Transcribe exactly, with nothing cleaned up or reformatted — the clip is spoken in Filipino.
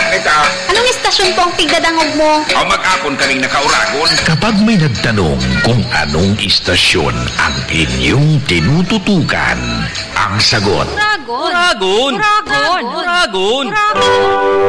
kita. Anong istasyon po ang tigdadangog mo? O mag-apon kaming nakauragon. Kapag may nagtanong kung anong istasyon ang inyong tinututukan, ang sagot, Uragon! Uragon! Uragon! Uragon!